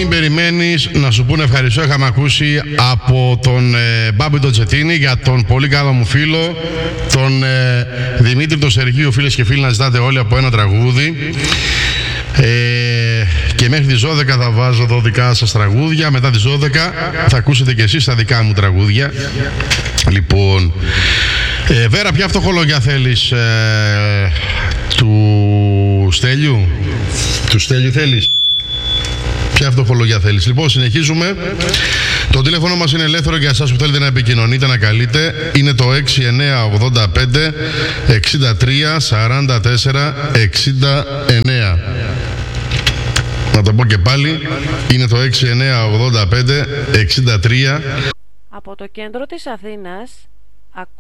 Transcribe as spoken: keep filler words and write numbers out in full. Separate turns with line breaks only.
μην περιμένεις να σου πούνε ευχαριστώ. Είχαμε ακούσει από τον ε, Μπάμπη τον Τσετίνη για τον πολύ καλό μου φίλο, τον ε, Δημήτρη τον Σεργίου. Φίλες και φίλοι, να ζητάτε όλοι από ένα τραγούδι. Ε, και μέχρι τις δώδεκα θα βάζω εδώ δικά σας τραγούδια. Μετά τις δώδεκα θα ακούσετε και εσείς τα δικά μου τραγούδια. Λοιπόν, ε, Βέρα, ποια φτωχολογιά θέλεις? Ε, του Στέλιου? Του Στέλιου θέλεις? Ποια φτωχολογιά θέλεις? Λοιπόν, συνεχίζουμε. Το τηλέφωνο μας είναι ελεύθερο για εσάς που θέλετε να επικοινωνείτε, να καλείτε. Είναι το έξι εννιά ογδόντα πέντε εξήντα τρία σαράντα τέσσερα εξήντα εννιά. Να το πω και πάλι. Είναι το έξι εννιά ογδόντα πέντε εξήντα τρία.
Από το κέντρο της Αθήνας